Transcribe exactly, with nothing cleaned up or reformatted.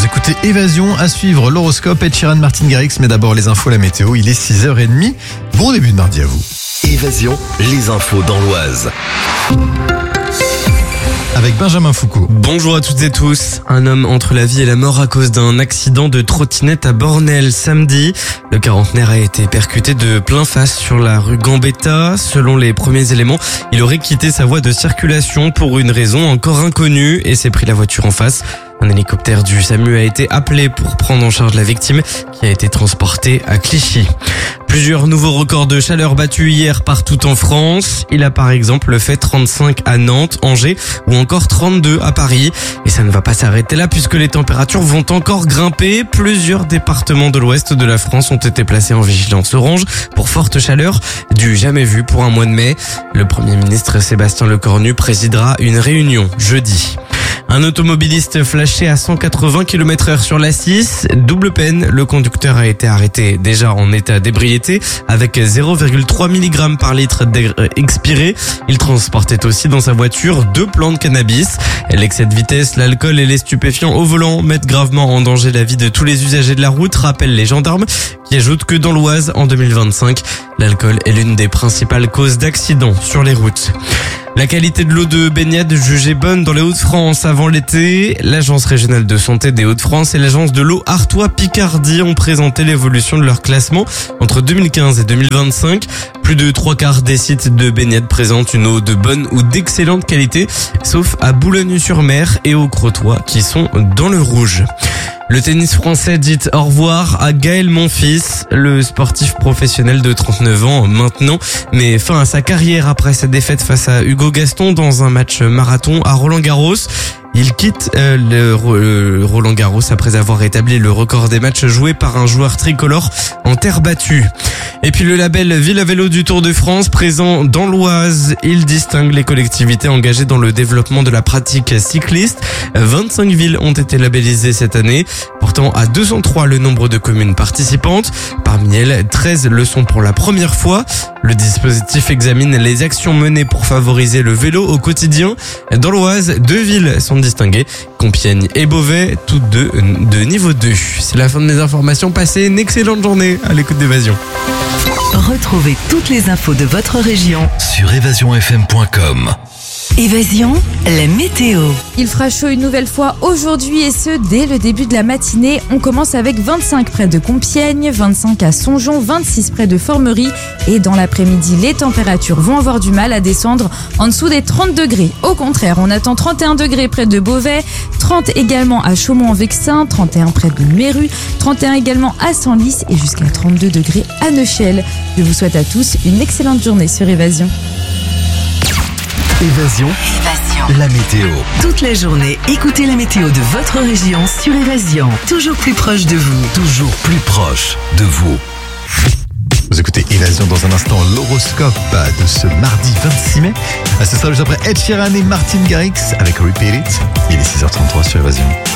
écoutez Évasion, à suivre l'horoscope, Ed Sheeran, Martin Garrix, mais d'abord les infos, la météo, il est six heures trente. Bon début de mardi à vous. Évasion, les infos dans l'Oise. Avec Benjamin Foucault. Bonjour à toutes et tous. Un homme entre la vie et la mort à cause d'un accident de trottinette à Bornel samedi. Le quarantenaire a été percuté de plein face sur la rue Gambetta. Selon les premiers éléments, il aurait quitté sa voie de circulation pour une raison encore inconnue et s'est pris la voiture en face. Un hélicoptère du SAMU a été appelé pour prendre en charge la victime qui a été transportée à Clichy. Plusieurs nouveaux records de chaleur battus hier partout en France. Il a par exemple fait trente-cinq à Nantes, Angers ou encore trente-deux à Paris. Et ça ne va pas s'arrêter là puisque les températures vont encore grimper. Plusieurs départements de l'ouest de la France ont été placés en vigilance orange pour forte chaleur, du jamais vu pour un mois de mai. Le Premier ministre Sébastien Lecornu présidera une réunion jeudi. Un automobiliste flashé à cent quatre-vingts kilomètres heure sur l'A six, double peine, le conducteur a été arrêté déjà en état d'ébriété avec zéro virgule trois milligrammes par litre expiré. Il transportait aussi dans sa voiture deux plants de cannabis. L'excès de vitesse, l'alcool et les stupéfiants au volant mettent gravement en danger la vie de tous les usagers de la route, rappellent les gendarmes, qui ajoutent que dans l'Oise, en deux mille vingt-cinq, l'alcool est l'une des principales causes d'accidents sur les routes. La qualité de l'eau de baignade jugée bonne dans les Hauts-de-France avant l'été. L'Agence régionale de santé des Hauts-de-France et l'Agence de l'eau Artois-Picardie ont présenté l'évolution de leur classement entre deux mille quinze et deux mille vingt-cinq. Plus de trois quarts des sites de baignade présentent une eau de bonne ou d'excellente qualité, sauf à Boulogne-sur-Mer et au Crotoy qui sont dans le rouge. Le tennis français dit au revoir à Gaël Monfils, le sportif professionnel de trente-neuf ans maintenant, met fin à sa carrière après sa défaite face à Hugo Gaston dans un match marathon à Roland-Garros. Il quitte euh, le, le Roland Garros après avoir établi le record des matchs joués par un joueur tricolore en terre battue. Et puis le label Ville à vélo du Tour de France, présent dans l'Oise, il distingue les collectivités engagées dans le développement de la pratique cycliste. vingt-cinq villes ont été labellisées cette année, portant à deux cent trois le nombre de communes participantes. Parmi elles, treize le sont pour la première fois. Le dispositif examine les actions menées pour favoriser le vélo au quotidien. Dans l'Oise, deux villes sont distinguées, Compiègne et Beauvais, toutes deux de niveau deux. C'est la fin de mes informations. Passez une excellente journée à l'écoute d'Évasion. Retrouvez toutes les infos de votre région Sur évasion f m point com. Évasion, la météo. Il fera chaud une nouvelle fois aujourd'hui et ce, dès le début de la matinée. On commence avec vingt-cinq près de Compiègne, vingt-cinq à Songeon, vingt-six près de Formerie. Et dans l'après-midi, les températures vont avoir du mal à descendre en dessous des trente degrés. Au contraire, on attend trente et un degrés près de Beauvais, trente également à Chaumont-en-Vexin, trente et un près de Méru, trente et un également à Senlis et jusqu'à trente-deux degrés à Neuchâtel. Je vous souhaite à tous une excellente journée sur Évasion. Évasion, Évasion. la météo. Toute la journée, écoutez la météo de votre région sur Évasion. Toujours plus proche de vous. Toujours plus proche de vous. Vous écoutez Évasion dans un instant, l'horoscope de ce mardi vingt-six mai. À ce sera juste après Ed Sheeran et Martin Garrix avec Repeat It. Il est six heures trente-trois sur Évasion.